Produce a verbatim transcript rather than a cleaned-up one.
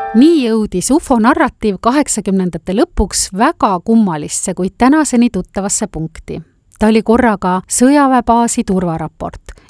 Nii jõudis U F O narratiiv kaheksakümnendate lõpuks väga kummalisse, kuid tänaseni tuttavasse punkti. Ta oli korraga sõjaväebaasi turvaraport